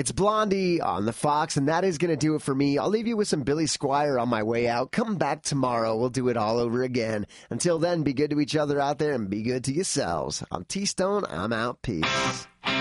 It's Blondie on the Fox, and that is going to do it for me. I'll leave you with some Billy Squier on my way out. Come back tomorrow. We'll do it all over again. Until then, be good to each other out there and be good to yourselves. I'm T-Stone. I'm out. Peace.